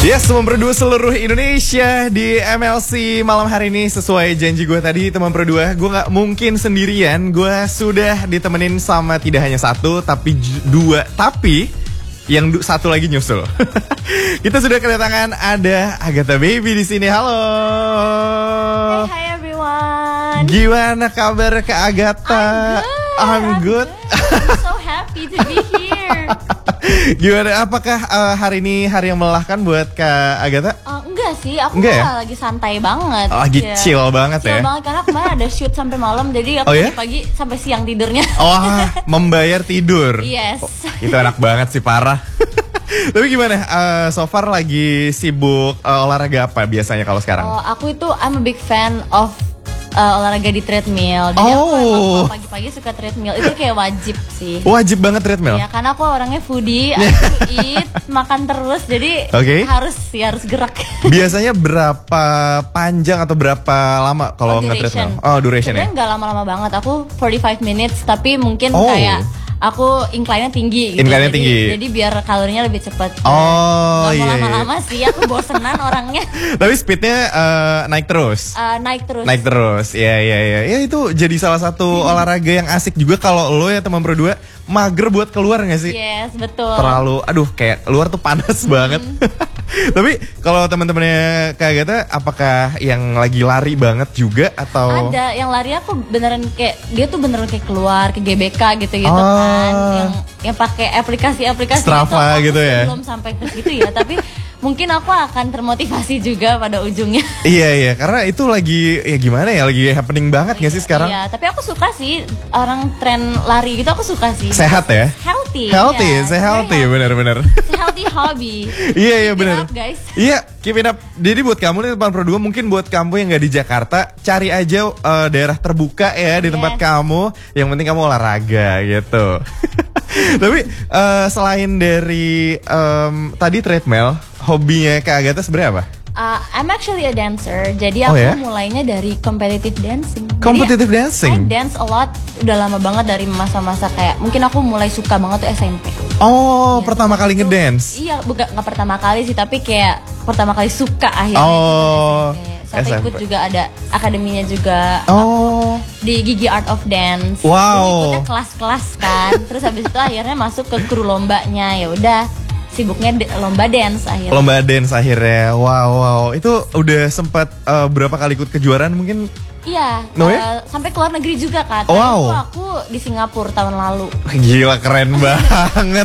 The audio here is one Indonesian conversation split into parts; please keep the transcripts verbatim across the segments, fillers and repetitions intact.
Yes, teman berdua seluruh Indonesia di M L C malam hari ini. Sesuai janji gue tadi, teman berdua, gue gak mungkin sendirian. Gue sudah ditemenin sama tidak hanya satu, tapi dua. Tapi yang satu lagi nyusul. Kita sudah kedatangan ada Agatha Baby di sini. Halo. Hey, hi everyone. Gimana kabar Kak Agatha? I'm good. I'm, I'm good. I'm so happy to be here. Gimana? Apakah uh, hari ini hari yang melelahkan buat Kak Agatha? Uh, enggak sih, aku enggak ya? lagi santai banget. Oh, lagi ya. chill banget chill ya? Chill banget karena kemarin ada shoot sampai malam, jadi aku oh, ya? pagi sampai siang tidurnya. Oh, membayar tidur. Yes. Oh, itu enak banget sih, parah. Tapi gimana? Uh, so far lagi sibuk uh, olahraga apa biasanya kalau sekarang? Oh, aku itu I'm a big fan of uh, olahraga di treadmill. Jadi oh. aku emang pagi-pagi suka treadmill. Itu kayak wajib sih. Wajib banget treadmill? Ya, karena aku orangnya foodie, aku eat, makan terus, jadi okay. harus ya harus gerak. Biasanya berapa panjang atau berapa lama kalau oh, nge-treadmill? Oh, duration ya? Sebenarnya nggak lama-lama banget. Aku forty-five minutes, tapi mungkin oh. kayak aku incline-nya tinggi gitu. Incline-nya jadi, tinggi. Jadi biar kalorinya lebih cepat. Oh, gak iya. mau lama-lama sih, aku bosenan orangnya. Tapi speednya uh, naik terus. Uh, naik terus. Naik terus. Iya, iya, iya. Ya itu jadi salah satu hmm. olahraga yang asik juga kalau lo ya teman berdua mager buat keluar nggak sih? Yes, betul. Terlalu, aduh kayak luar tuh panas hmm. banget. Tapi kalau teman-temannya Kak Agatha, apakah yang lagi lari banget juga atau? Ada yang lari aku beneran kayak dia tuh beneran kayak keluar ke G B K gitu-gitu oh. kan, yang yang pakai aplikasi-aplikasi Strava itu, gitu ya. Belum sampai ke situ ya, tapi mungkin aku akan termotivasi juga pada ujungnya. Iya iya, karena itu lagi ya gimana ya, lagi happening banget nggak sih sekarang? Iya, tapi aku suka sih orang tren lari gitu, aku suka sih. Sehat ya? Healthy. Healthy, ya, saya healthy, benar-benar. Healthy hobby. Iya iya benar. Guys. Iya, keep it up. Jadi buat kamu nih tempat berdua, mungkin buat kamu yang nggak di Jakarta, cari aja uh, daerah terbuka ya di tempat yes. kamu. Yang penting kamu olahraga gitu. Tapi uh, selain dari um, tadi treadmill, hobinya Kak Agatha sebenarnya apa? Uh, I'm actually a dancer, jadi aku oh, ya? mulainya dari competitive dancing. Competitive jadi, dancing? I dance a lot, udah lama banget dari masa-masa kayak, mungkin aku mulai suka banget tuh S M P. Oh, ya, pertama kali itu, ngedance? Iya, bukan nggak pertama kali sih, tapi kayak pertama kali suka akhirnya. Oh, sampai ikut juga ada akademinya juga. Oh. Di Gigi Art of Dance. Wow. Jadi ikutnya kelas-kelas kan. Terus habis itu akhirnya masuk ke kru lombanya, ya udah. Sibuknya lomba dance akhirnya. Lomba dance akhirnya. Wow, wow. Itu udah sempat uh, berapa kali ikut kejuaraan mungkin? Iya. No, uh, ya? Sampai keluar negeri juga kan. Wow. Aku, aku di Singapura tahun lalu. Gila, keren banget.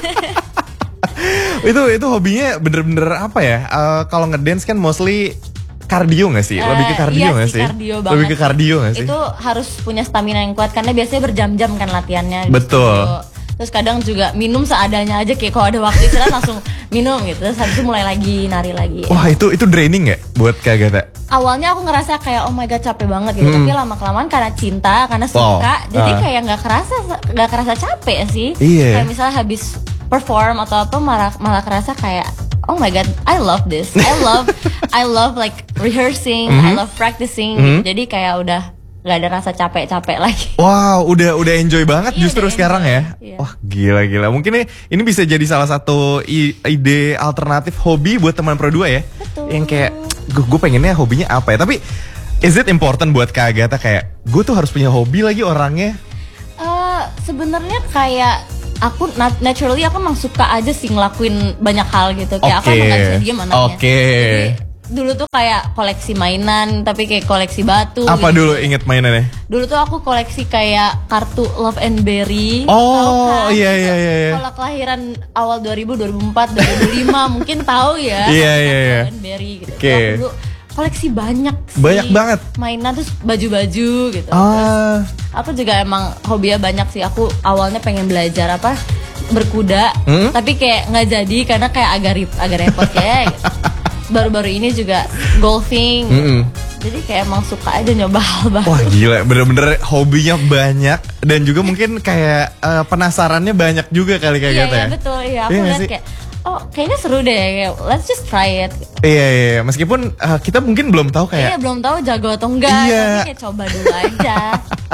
itu itu hobinya bener-bener apa ya? Uh, kalau ngedance kan mostly kardio nggak sih? Lebih ke kardio nggak uh, iya sih? Kardio banget. Lebih ke kardio nggak sih? Itu harus punya stamina yang kuat karena biasanya berjam-jam kan latihannya. Betul. Gitu. Terus kadang juga minum seadanya aja, kayak kalau ada waktu istirahat langsung minum gitu. Terus habis itu mulai lagi nari lagi. Wah, itu itu draining nggak buat Kak Agatha? Awalnya aku ngerasa kayak oh my god capek banget gitu, hmm. tapi lama kelamaan karena cinta, karena suka, wow. jadi uh. kayak nggak kerasa nggak kerasa capek sih. Iya. Kayak misalnya habis perform atau apa malah malah kerasa kayak oh my god, I love this. I love I love like rehearsing, mm-hmm. I love practicing. Mm-hmm. Jadi kayak udah gak ada rasa capek-capek lagi. Wow, udah udah enjoy banget iya, justru sekarang enjoy. ya. Iya. Wah, gila-gila. Mungkin ini, ini bisa jadi salah satu ide alternatif hobi buat teman berdua ya. Betul. Yang kayak gue pengennya hobinya apa ya. Tapi is it important buat Kak Agatha kayak gue tuh harus punya hobi lagi orangnya? Uh, sebenarnya kayak aku naturally aku emang suka aja sih ngelakuin banyak hal gitu. Kayak okay. aku emang gak bisa diem anaknya. Oke. Okay. Dulu tuh kayak koleksi mainan, tapi kayak koleksi batu. Apa gitu. Dulu inget mainannya? Dulu tuh aku koleksi kayak kartu Love and Berry. Oh kan? iya iya iya. Kalau kelahiran awal dua ribu, dua ribu empat, dua ribu lima mungkin tahu ya. Iya iya iya. Love and Berry gitu. Okay. Aku dulu koleksi banyak sih. Banyak banget. Mainan terus baju-baju gitu. Ah. Terus aku juga emang hobinya banyak sih. Aku awalnya pengen belajar apa berkuda, hmm? tapi kayak nggak jadi karena kayak agak rip, agak repot ya. Gitu. Baru-baru ini juga golfing. Mm-hmm. Jadi kayak emang suka aja nyoba hal baru. Wah gila, bener-bener hobinya banyak. Dan juga mungkin kayak uh, penasarannya banyak juga kali kayak iya, gitu iya, ya. Iya betul, iya. Aku lihat kayak oh kayaknya seru deh, let's just try it. Iya iya, meskipun uh, kita mungkin belum tahu kayak. Iya belum tahu jago atau enggak, iya. tapi kayak coba dulu aja.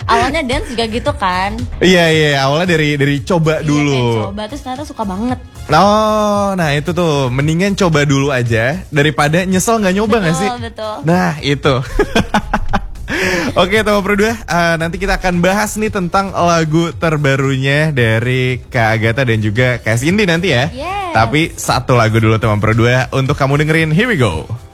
Awalnya dance juga gitu kan. Iya iya, awalnya dari dari coba Iya, dulu. kayak coba terus ternyata suka banget. Oh, nah itu tuh mendingan coba dulu aja daripada nyesel nggak nyoba nggak sih? Betul, betul. Nah itu. Oke teman berdua, uh, nanti kita akan bahas nih tentang lagu terbarunya dari Kak Agatha dan juga Kak Cindy nanti ya. Yes. Tapi satu lagu dulu teman berdua untuk kamu dengerin, here we go.